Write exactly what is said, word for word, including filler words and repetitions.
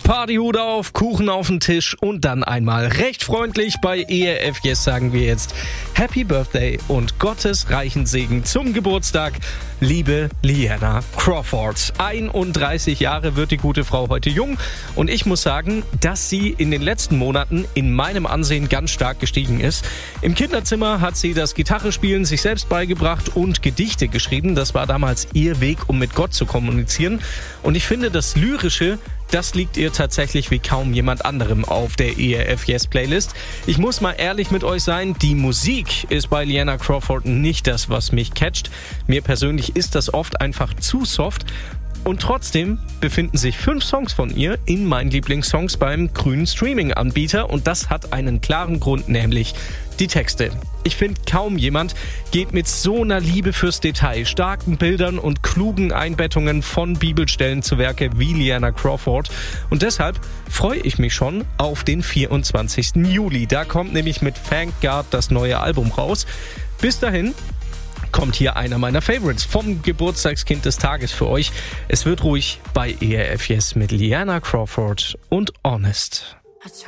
Partyhut auf, Kuchen auf den Tisch und dann einmal recht freundlich bei E R F Yes sagen wir jetzt Happy Birthday und Gottes reichen Segen zum Geburtstag, liebe Liana Crawford. einunddreißig Jahre wird die gute Frau heute jung und ich muss sagen, dass sie in den letzten Monaten in meinem Ansehen ganz stark gestiegen ist. Im Kinderzimmer hat sie das Gitarrespielen sich selbst beigebracht und Gedichte geschrieben. Das war damals ihr Weg, um mit Gott zu kommunizieren. Und ich finde, das Lyrische, das liegt ihr tatsächlich wie kaum jemand anderem auf der E R F Yes Playlist. Ich muss mal ehrlich mit euch sein, die Musik ist bei Liana Crawford nicht das, was mich catcht. Mir persönlich ist das oft einfach zu soft. Und trotzdem befinden sich fünf Songs von ihr in meinen Lieblingssongs beim grünen Streaming-Anbieter. Und das hat einen klaren Grund, nämlich die Texte. Ich finde, kaum jemand geht mit so einer Liebe fürs Detail, starken Bildern und klugen Einbettungen von Bibelstellen zu Werke wie Liana Crawford. Und deshalb freue ich mich schon auf den vierundzwanzigsten Juli. Da kommt nämlich mit Thank God das neue Album raus. Bis dahin kommt hier einer meiner Favorites vom Geburtstagskind des Tages für euch. Es wird ruhig bei E R F Yes mit Liana Crawford und Honest.